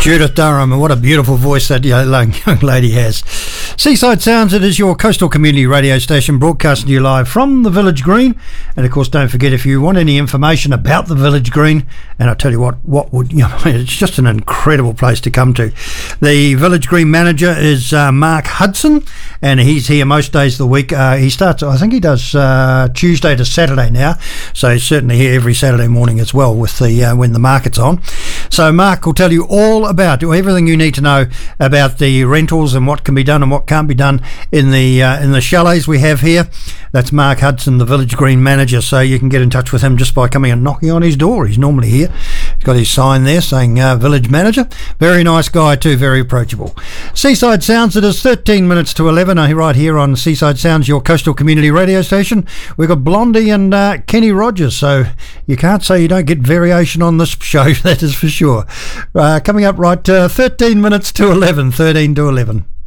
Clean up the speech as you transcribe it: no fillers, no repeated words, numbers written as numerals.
Judith Durham, and what a beautiful voice that young lady has. Seaside Sounds, it is your coastal community radio station broadcasting to you live from the Village Green. And of course, don't forget, if you want any information about the Village Green, and I tell you what would, it's just an incredible place to come to. The Village Green manager is Mark Hudson, and he's here most days of the week. He starts, I think he does Tuesday to Saturday now, so he's certainly here every Saturday morning as well with the when the market's on. So Mark will tell you all about everything you need to know about the rentals and what can be done and what can't be done in the chalets we have here. That's Mark Hudson, the Village Green manager, so you can get in touch with him just by coming and knocking on his door. He's normally here. He's got his sign there saying Village Manager. Very nice guy too, very approachable. Seaside Sounds, it is 13 minutes to 11 right here on Seaside Sounds, your coastal community radio station. We've got Blondie and Kenny Rogers, so you can't say you don't get variation on this show, that is for sure. Coming up right 13 minutes to 11, 13 to 11.